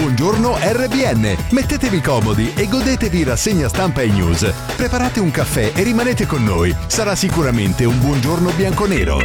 Buongiorno RBN. Mettetevi comodi e godetevi rassegna stampa e news. Preparate un caffè e rimanete con noi. Sarà sicuramente un buongiorno bianconero.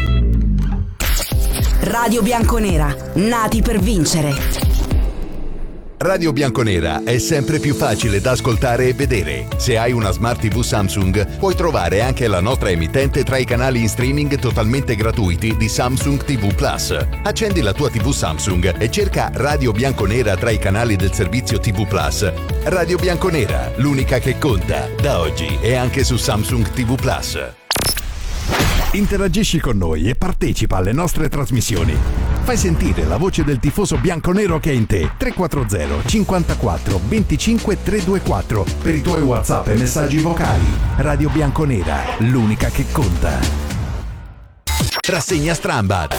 Radio Bianconera, nati per vincere. Radio Bianconera è sempre più facile da ascoltare e vedere. Se hai una Smart TV Samsung, puoi trovare anche la nostra emittente tra i canali in streaming totalmente gratuiti di Samsung TV Plus. Accendi la tua TV Samsung e cerca Radio Bianconera tra i canali del servizio TV Plus. Radio Bianconera, l'unica che conta, da oggi e anche su Samsung TV Plus. Interagisci con noi e partecipa alle nostre trasmissioni. Fai sentire la voce del tifoso bianconero che è in te. 340 54 25 324 per i tuoi WhatsApp e messaggi vocali. Radio Bianconera, l'unica che conta. Rassegna Strambad.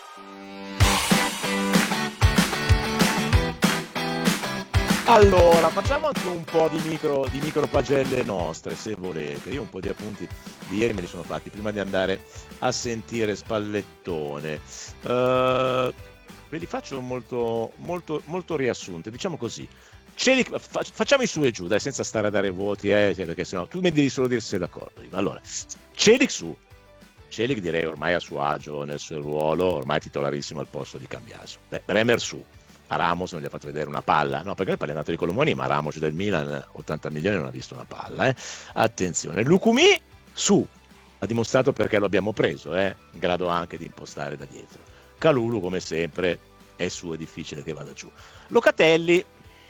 Allora, facciamo anche un po' di micro pagelle nostre, se volete. Io un po' di appunti di ieri me li sono fatti prima di andare a sentire Spallettone. Ve li faccio molto riassunti, diciamo così. Facciamo i su e giù, dai, senza stare a dare voti, perché sennò tu mi devi solo dire se sei d'accordo. Allora, Celik su. Celik direi ormai a suo agio nel suo ruolo, ormai titolarissimo al posto di Cambiaso. Bremer su. A Ramos non gli ha fatto vedere una palla, no, perché poi è andato di Colomoni, ma Ramos del Milan 80 milioni non ha visto una palla, Attenzione, Lukumi su, ha dimostrato perché lo abbiamo preso, in grado anche di impostare da dietro. Kalulu come sempre è su, è difficile che vada giù. Locatelli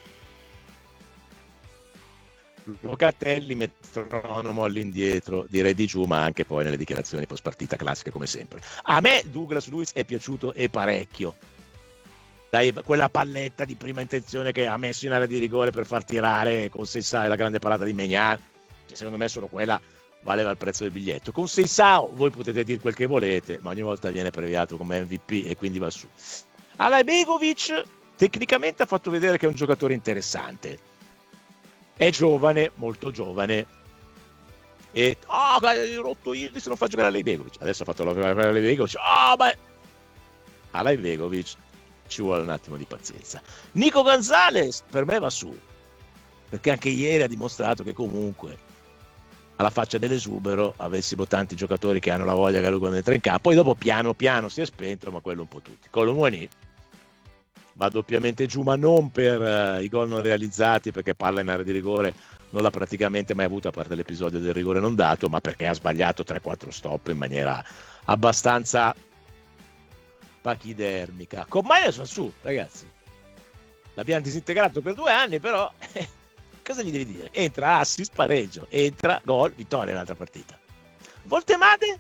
metronomo all'indietro, direi di giù, ma anche poi nelle dichiarazioni post partita classiche come sempre. A me Douglas Luiz è piaciuto e parecchio. Dai, quella palletta di prima intenzione che ha messo in area di rigore per far tirare con Sensao, la grande parata di Maignan, secondo me solo quella valeva il prezzo del biglietto. Con Sensao voi potete dire quel che volete, ma ogni volta viene premiato come MVP e quindi va su. Alajbegovic tecnicamente ha fatto vedere che è un giocatore interessante, è giovane, molto giovane, e rotto io se non fa giocare Alajbegovic, adesso ha fatto Alajbegovic, Alajbegovic ci vuole un attimo di pazienza. Nico Gonzalez per me va su, perché anche ieri ha dimostrato che comunque alla faccia dell'esubero avessimo tanti giocatori che hanno la voglia che lui quando entra in campo, poi dopo piano piano si è spento, ma quello un po' tutti. Colomoni va doppiamente giù, ma non per i gol non realizzati, perché palla in area di rigore non l'ha praticamente mai avuto, a parte l'episodio del rigore non dato, ma perché ha sbagliato 3-4 stop in maniera abbastanza pachidermica. Con Magnus va su, ragazzi, l'abbiamo disintegrato per 2 anni, però cosa gli devi dire? Entra, assist, pareggio, entra, gol, vittoria nell'altra partita. Voltemade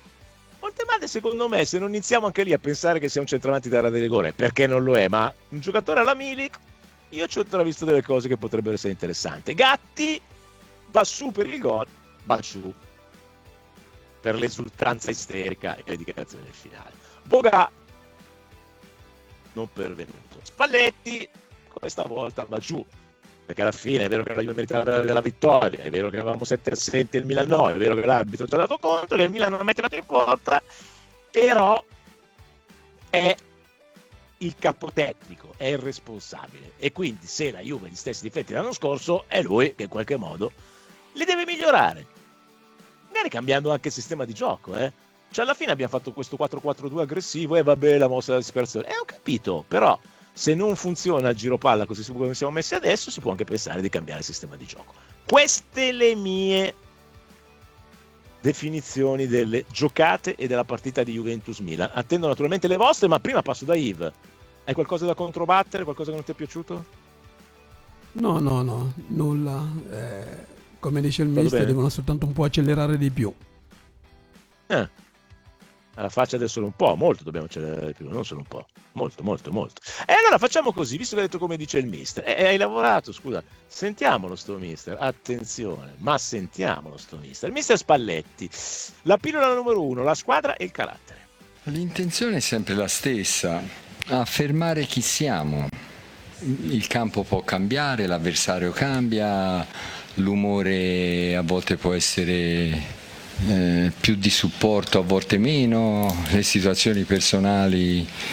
secondo me, se non iniziamo anche lì a pensare che sia un centravanti da area di rigore, perché non lo è, ma un giocatore alla Milik, io ci ho visto delle cose che potrebbero essere interessanti. Gatti va su per il gol, va su per l'esultanza isterica e le dichiarazioni del finale. Boga non pervenuto. Spalletti questa volta va giù, perché alla fine è vero che la Juve meritava la vittoria, è vero che avevamo 7 assenti e il Milan 9, è vero che l'arbitro ci ha dato conto che il Milan non ha mai tirato in porta, però è il capotecnico, è il responsabile, e quindi se la Juve ha gli stessi difetti dell'anno scorso è lui che in qualche modo li deve migliorare, magari cambiando anche il sistema di gioco, Cioè alla fine abbiamo fatto questo 4-4-2 aggressivo e vabbè, la mossa della disperazione. Ho capito, però se non funziona il giro palla così come siamo messi adesso, si può anche pensare di cambiare il sistema di gioco. Queste le mie definizioni delle giocate e della partita di Juventus-Milan. Attendo naturalmente le vostre, ma prima passo da Yves. Hai qualcosa da controbattere? Qualcosa che non ti è piaciuto? No, nulla. Come dice il mister, devono soltanto un po' accelerare di più. Alla faccia del solo un po', molto dobbiamo accelerare di più, non solo un po', molto. E allora facciamo così, visto che hai detto come dice il mister, hai lavorato, scusa, sentiamolo sto mister, attenzione, ma sentiamolo sto mister, il mister Spalletti, la pillola numero 1, la squadra e il carattere. L'intenzione è sempre la stessa, affermare chi siamo. Il campo può cambiare, l'avversario cambia, l'umore a volte può essere più di supporto, a volte meno, le situazioni personali